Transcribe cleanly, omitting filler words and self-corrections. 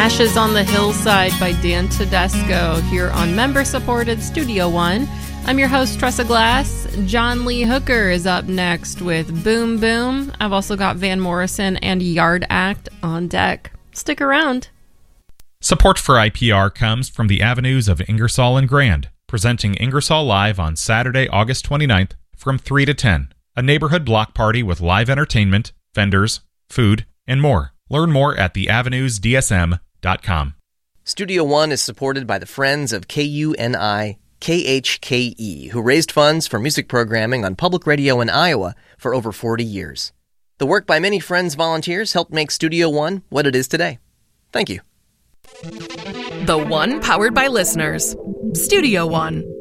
Ashes on the Hillside by Dan Tedesco here on member-supported Studio One. I'm your host, Tressa Glass. John Lee Hooker is up next with Boom Boom. I've also got Van Morrison and Yard Act on deck. Stick around. Support for IPR comes from the Avenues of Ingersoll and Grand, presenting Ingersoll Live on Saturday, August 29th from 3 to 10. A neighborhood block party with live entertainment, vendors, food, and more. Learn more at theavenusdsm.com. Studio One is supported by the Friends of KUNI KHKE, who raised funds for music programming on public radio in Iowa for over 40 years. The work by many Friends volunteers helped make Studio One what it is today. Thank you. The One powered by listeners. Studio One.